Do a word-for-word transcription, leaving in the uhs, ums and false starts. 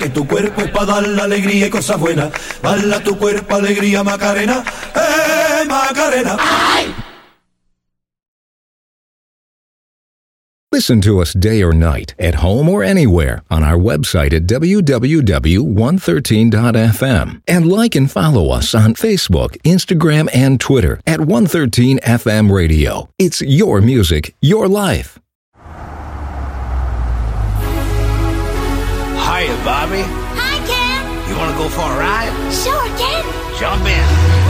Que tu cuerpo es para dar la alegría y cosas buenas. Dale a tu cuerpo alegría, Macarena. ¡Eh, Macarena! ¡Ay! Listen to us day or night, at home or anywhere, on our website at w w w dot one thirteen dot f m. And like and follow us on Facebook, Instagram, and Twitter at one thirteen F M Radio. It's your music, your life. Hiya, Bobby. Hi, Ken. You want to go for a ride? Sure, Ken. Jump in.